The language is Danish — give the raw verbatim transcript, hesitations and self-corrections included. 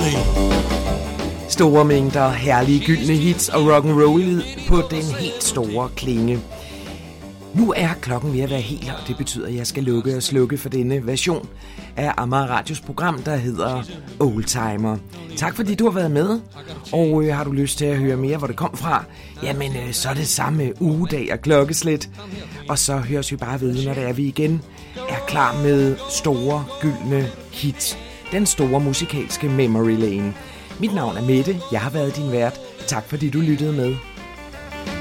Store mængder herlige gyldne hits og rock'n'roll på den helt store klinge. Nu er klokken ved at være helt, og det betyder, at jeg skal lukke og slukke for denne version af Amager Radios program, der hedder Oldtimer. Tak fordi du har været med, og øh, har du lyst til at høre mere, hvor det kom fra, jamen øh, så er det samme ugedag og klokkeslæt. Og så høres vi bare ved, når det er, vi igen er klar med store gyldne hits. Den store musikalske memory lane. Mit navn er Mette, jeg har været din vært. Tak fordi du lyttede med.